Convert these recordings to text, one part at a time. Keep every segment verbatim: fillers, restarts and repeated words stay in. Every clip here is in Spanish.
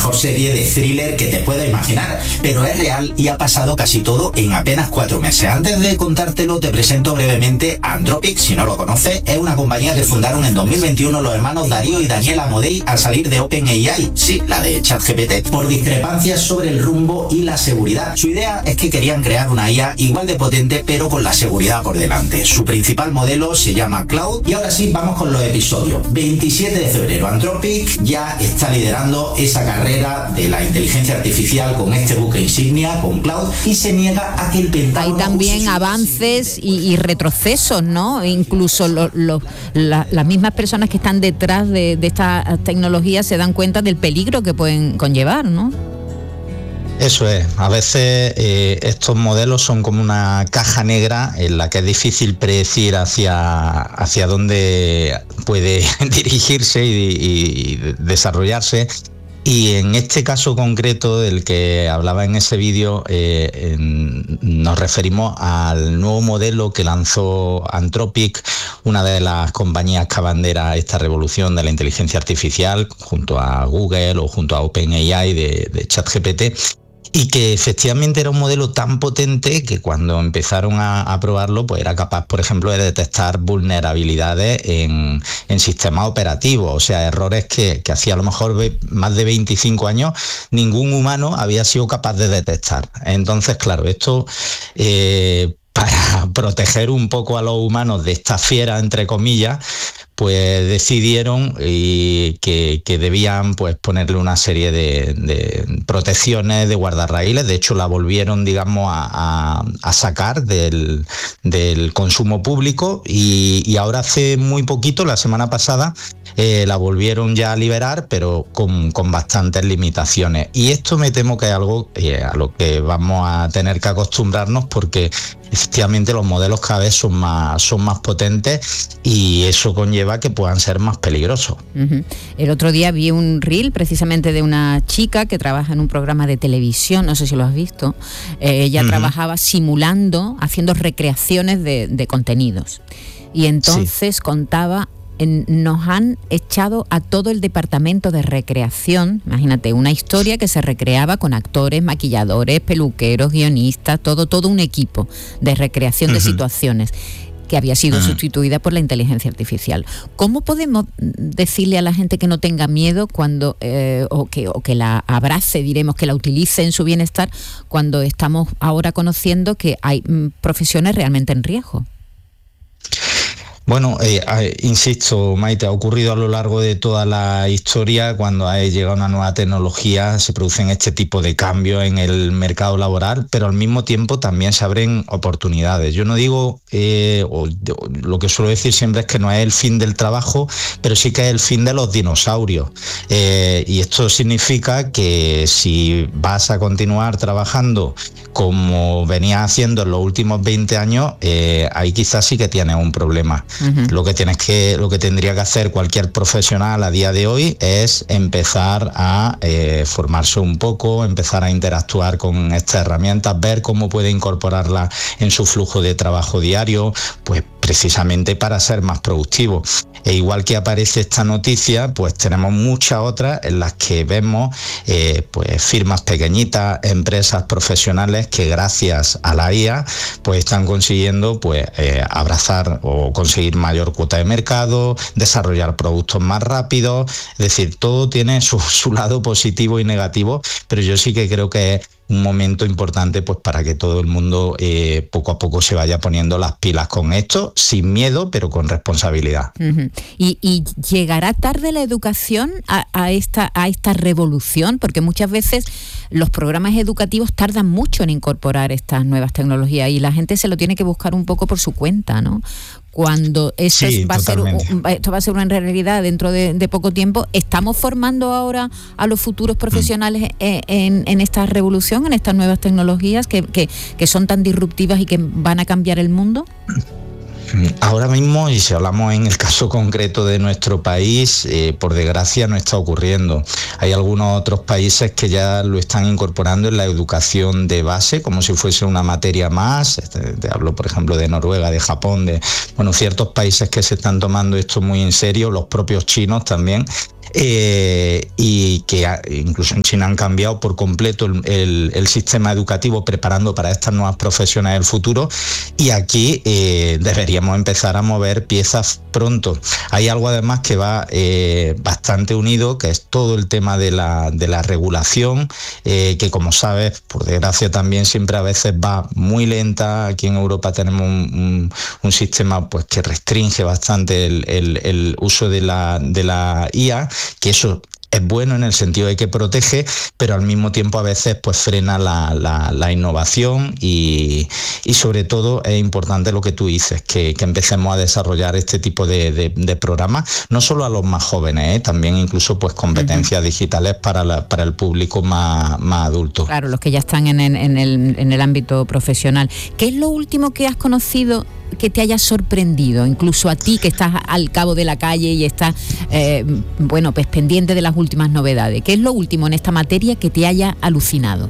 mejor serie de thriller que te puedas imaginar, pero es real y ha pasado casi todo en apenas cuatro meses. Antes de contártelo, te presento brevemente a Anthropic. Si no lo conoces, es una compañía que fundaron en dos mil veintiuno los hermanos Darío y Daniel Amodei al salir de OpenAI, sí, la de ChatGPT, por discrepancias sobre el rumbo y la seguridad. Su idea es que querían crear una I A igual de potente, pero con la seguridad por delante. Su principal modelo se llama Cloud. Y ahora sí, vamos con los episodios. veintisiete de febrero, Anthropic ya está liderando esa carrera de la inteligencia artificial con este buque insignia, con Cloud, y se niega a que el Pentágono... Hay también avances y, y retrocesos, ¿no? Incluso lo, lo, la, las mismas personas que están detrás de, de esta tecnología se dan cuenta del peligro que pueden conllevar, ¿no? Eso es, a veces eh, estos modelos son como una caja negra en la que es difícil predecir hacia, hacia dónde puede dirigirse y, y desarrollarse. Y en este caso concreto del que hablaba en ese vídeo, eh, en, nos referimos al nuevo modelo que lanzó Anthropic, una de las compañías que abandera esta revolución de la inteligencia artificial, junto a Google o junto a OpenAI de, de ChatGPT. Y que efectivamente era un modelo tan potente que cuando empezaron a, a probarlo, pues era capaz, por ejemplo, de detectar vulnerabilidades en, en sistemas operativos, o sea, errores que, que hacía a lo mejor más de veinticinco años ningún humano había sido capaz de detectar. Entonces, claro, esto... Eh, para proteger un poco a los humanos de esta fiera, entre comillas, pues decidieron y que, que debían pues ponerle una serie de, de protecciones, de guardarraíles. De hecho, la volvieron, digamos, a, a, a sacar del, del consumo público y, y ahora hace muy poquito, la semana pasada, eh, la volvieron ya a liberar, pero con, con bastantes limitaciones. Y esto me temo que es algo eh, a lo que vamos a tener que acostumbrarnos, porque efectivamente los modelos cada vez son más, son más potentes y eso conlleva que puedan ser más peligrosos. Uh-huh. El otro día vi un reel precisamente de una chica que trabaja en un programa de televisión, no sé si lo has visto. Eh, ella uh-huh. trabajaba simulando, haciendo recreaciones de, de contenidos. Y entonces sí. contaba... nos han echado a todo el departamento de recreación, imagínate, una historia que se recreaba con actores, maquilladores, peluqueros, guionistas, todo, todo un equipo de recreación uh-huh. de situaciones que había sido uh-huh. sustituida por la inteligencia artificial. ¿Cómo podemos decirle a la gente que no tenga miedo cuando eh, o, que, o que la abrace, diremos, que la utilice en su bienestar, cuando estamos ahora conociendo que hay mm, profesiones realmente en riesgo? Bueno, eh, eh, insisto, Maite, ha ocurrido a lo largo de toda la historia. Cuando ha llegado una nueva tecnología se producen este tipo de cambios en el mercado laboral, pero al mismo tiempo también se abren oportunidades. Yo no digo, eh, o, o, lo que suelo decir siempre es que no es el fin del trabajo, pero sí que es el fin de los dinosaurios. Eh, y esto significa que si vas a continuar trabajando como venías haciendo en los últimos veinte años, eh, ahí quizás sí que tienes un problema. Uh-huh. Lo que tienes que, lo que tendría que hacer cualquier profesional a día de hoy es empezar a eh, formarse un poco, empezar a interactuar con estas herramientas, ver cómo puede incorporarlas en su flujo de trabajo diario, pues precisamente para ser más productivo. E igual que aparece esta noticia, pues tenemos muchas otras en las que vemos eh, pues firmas pequeñitas, empresas profesionales que gracias a la I A pues están consiguiendo pues eh, abrazar o conseguir mayor cuota de mercado, desarrollar productos más rápidos. Es decir, todo tiene su, su lado positivo y negativo, pero yo sí que creo que es un momento importante pues para que todo el mundo eh, poco a poco se vaya poniendo las pilas con esto, sin miedo, pero con responsabilidad. Uh-huh. ¿Y, y llegará tarde la educación a, a, esta, a esta revolución? Porque muchas veces los programas educativos tardan mucho en incorporar estas nuevas tecnologías y la gente se lo tiene que buscar un poco por su cuenta, ¿no? Cuando eso sí, va a ser, esto va a ser una realidad dentro de, de poco tiempo, ¿estamos formando ahora a los futuros profesionales mm. en, en, en esta revolución, en estas nuevas tecnologías que, que, que son tan disruptivas y que van a cambiar el mundo? Ahora mismo, y si hablamos en el caso concreto de nuestro país, eh, por desgracia no está ocurriendo. Hay algunos otros países que ya lo están incorporando en la educación de base, como si fuese una materia más. Te, te hablo, por ejemplo, de Noruega, de Japón, de bueno, ciertos países que se están tomando esto muy en serio, los propios chinos también. Eh, y que incluso en China han cambiado por completo el, el, el sistema educativo preparando para estas nuevas profesiones del futuro, y aquí eh, deberíamos empezar a mover piezas pronto. Hay algo además que va eh, bastante unido, que es todo el tema de la, de la regulación, eh, que como sabes, por desgracia también siempre a veces va muy lenta. Aquí en Europa tenemos un, un, un sistema pues que restringe bastante el, el, el uso de la, de la I A, que eso es bueno en el sentido de que protege, pero al mismo tiempo a veces pues frena la, la, la innovación y, y sobre todo es importante lo que tú dices, que, que empecemos a desarrollar este tipo de, de, de programas, no solo a los más jóvenes, ¿eh? También incluso pues competencias uh-huh. digitales para, la, para el público más, más adulto. Claro, los que ya están en, en, en, el, en el ámbito profesional. ¿Qué es lo último que has conocido que te haya sorprendido, incluso a ti que estás al cabo de la calle y estás eh, bueno, pues pendiente de las últimas novedades? ¿Qué es lo último en esta materia que te haya alucinado?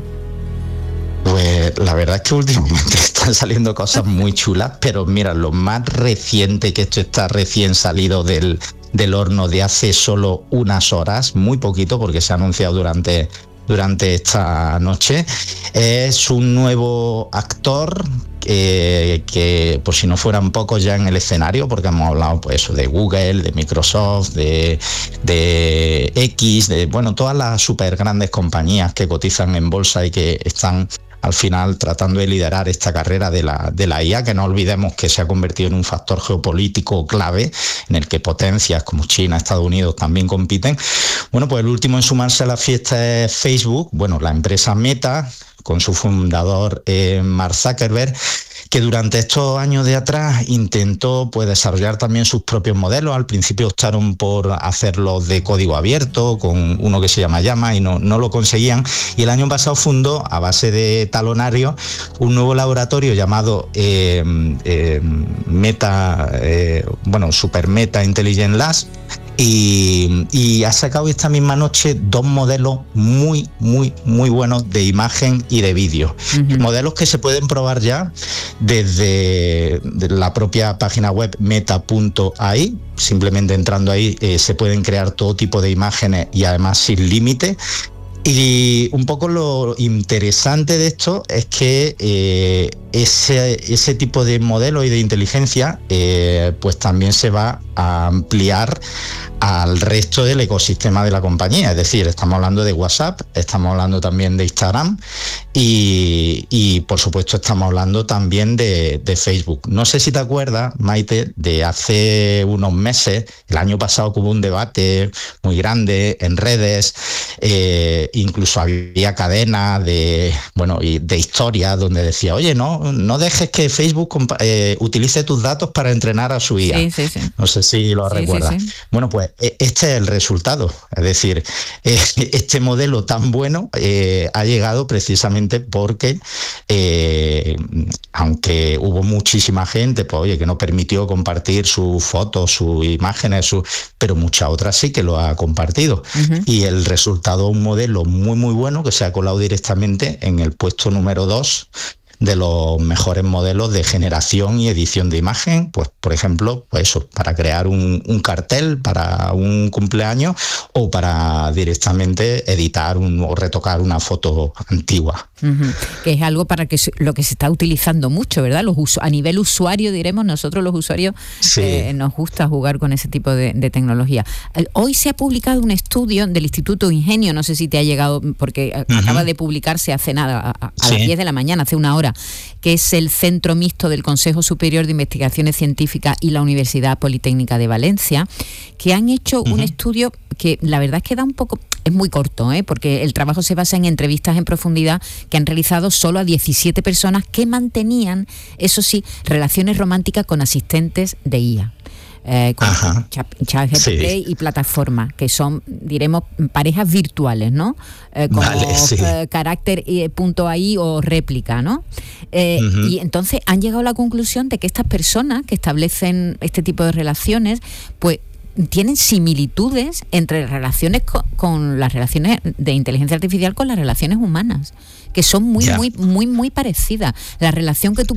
Pues la verdad es que últimamente están saliendo cosas muy chulas, pero mira, lo más reciente, que esto está recién salido del, del horno de hace solo unas horas, muy poquito porque se ha anunciado durante... durante esta noche, es un nuevo actor eh, que, por si no fueran pocos ya en el escenario, porque hemos hablado pues de Google, de Microsoft, de, de X, de bueno, todas las súper grandes compañías que cotizan en bolsa y que están al final tratando de liderar esta carrera de la, de la I A, que no olvidemos que se ha convertido en un factor geopolítico clave en el que potencias como China, Estados Unidos también compiten. Bueno, pues el último en sumarse a la fiesta es Facebook, bueno, la empresa Meta, con su fundador eh, Mark Zuckerberg, que durante estos años de atrás intentó pues desarrollar también sus propios modelos. Al principio optaron por hacerlos de código abierto, con uno que se llama Llama, y no, no lo conseguían. Y el año pasado fundó, a base de talonario, un nuevo laboratorio llamado eh, eh, Meta, eh, bueno, Super Meta Intelligent Labs, Y, y ha sacado esta misma noche dos modelos muy, muy, muy buenos de imagen y de vídeo. Uh-huh. Modelos que se pueden probar ya desde la propia página web meta punto a i. Simplemente entrando ahí eh, se pueden crear todo tipo de imágenes y además sin límite. Y un poco lo interesante de esto es que eh, ese, ese tipo de modelo y de inteligencia eh, pues también se va a ampliar al resto del ecosistema de la compañía. Es decir, estamos hablando de WhatsApp, estamos hablando también de Instagram y, y por supuesto estamos hablando también de, de Facebook. No sé si te acuerdas, Maite, de hace unos meses, el año pasado, que hubo un debate muy grande en redes, eh, incluso había cadenas de, bueno, de historias donde decía, oye, no, no dejes que Facebook compa- eh, utilice tus datos para entrenar a su I A. Sí, sí, sí. No sé si lo sí, recuerdas. Sí, sí. Bueno, pues este es el resultado. Es decir, este modelo tan bueno eh, ha llegado precisamente porque, eh, aunque hubo muchísima gente, pues oye, que no permitió compartir sus fotos, sus imágenes, su, pero muchas otras sí que lo ha compartido. Uh-huh. Y el resultado es un modelo muy, muy bueno que se ha colado directamente en el puesto número dos de los mejores modelos de generación y edición de imagen, pues por ejemplo, pues eso, para crear un, un cartel para un cumpleaños o para directamente editar un, o retocar una foto antigua. Uh-huh. Que es algo para que lo que se está utilizando mucho, ¿verdad? Los usu- a nivel usuario, diremos, nosotros los usuarios sí. eh, nos gusta jugar con ese tipo de, de tecnología. Hoy se ha publicado un estudio del Instituto Ingenio, no sé si te ha llegado, porque uh-huh. acaba de publicarse hace nada, a, a sí. las diez de la mañana, hace una hora, que es el Centro Mixto del Consejo Superior de Investigaciones Científicas y la Universidad Politécnica de Valencia, que han hecho uh-huh. un estudio que la verdad es que da un poco, es muy corto, ¿eh? porque el trabajo se basa en entrevistas en profundidad que han realizado solo a diecisiete personas que mantenían, eso sí, relaciones románticas con asistentes de I A. Eh, con ChatGPT sí. y plataformas que son, diremos, parejas virtuales, ¿no? Eh, como vale, sí. eh, carácter eh, punto a i o réplica, ¿no? Eh, uh-huh. Y entonces han llegado a la conclusión de que estas personas que establecen este tipo de relaciones, pues tienen similitudes entre relaciones con, con las relaciones de inteligencia artificial con las relaciones humanas, que son muy, yeah. muy, muy, muy parecidas. La relación que tú puedes establecer con un chat A, o con, uh-huh. un, a con, un, con un novio, ¿qué te parece?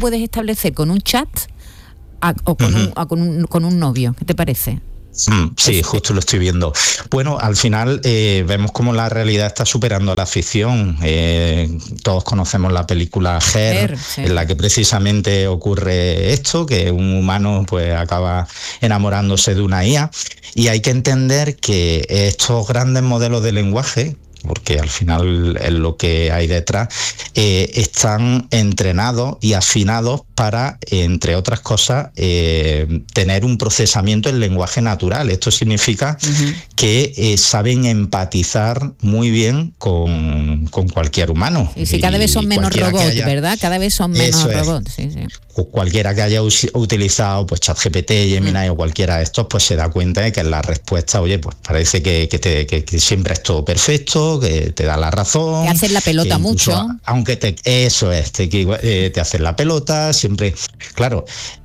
Mm, sí, justo lo estoy viendo. Bueno, al final eh, vemos cómo la realidad está superando a la ficción. Eh, todos conocemos la película Her, Her sí. en la que precisamente ocurre esto, que un humano pues acaba enamorándose de una I A, y hay que entender que estos grandes modelos de lenguaje, porque al final es lo que hay detrás, eh, están entrenados y afinados para, entre otras cosas, eh, tener un procesamiento en lenguaje natural. Esto significa uh-huh. que eh, saben empatizar muy bien con, con cualquier humano. Y sí, cada vez son menos robots, haya, ¿verdad? Cada vez son menos robots. Sí, sí. Cualquiera que haya us- utilizado pues ChatGPT, Gemini uh-huh. o cualquiera de estos, pues se da cuenta de que en la respuesta, oye, pues parece que, que, te, que, que siempre es todo perfecto, que te da la razón. Te hacen la pelota incluso, mucho. Aunque te, eso es, te, eh, te hacen la pelota, siempre. Claro,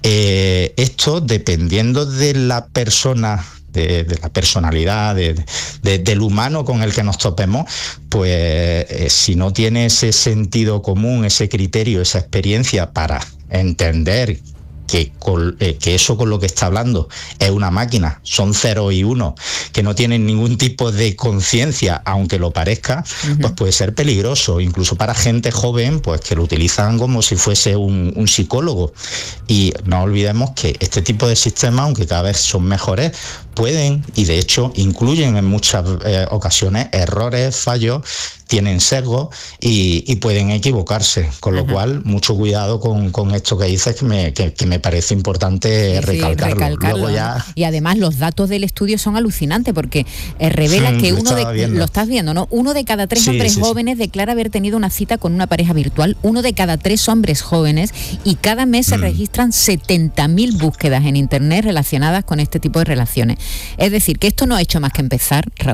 eh, esto dependiendo de la persona, de, de la personalidad, de, de, del humano con el que nos topemos, pues eh, si no tiene ese sentido común, ese criterio, esa experiencia para entender Que, con, eh, que eso con lo que está hablando es una máquina, son cero y uno, que no tienen ningún tipo de conciencia, aunque lo parezca, uh-huh. pues puede ser peligroso, incluso para gente joven, pues que lo utilizan como si fuese un, un psicólogo. Y no olvidemos que este tipo de sistemas, aunque cada vez son mejores, pueden, y de hecho incluyen en muchas eh, ocasiones errores, fallos, tienen sesgo y, y pueden equivocarse, con lo uh-huh. cual mucho cuidado con, con esto que dices, que me, que, que me parece importante sí, recalcarlo. Sí, recalcarlo. Luego ya... Y además los datos del estudio son alucinantes porque eh, revela que uno de viendo. lo estás viendo, ¿no? Uno de cada tres sí, hombres sí, jóvenes sí. declara haber tenido una cita con una pareja virtual, uno de cada tres hombres jóvenes, y cada mes se mm. registran setenta mil búsquedas en internet relacionadas con este tipo de relaciones. Es decir, que esto no ha hecho más que empezar, Raúl.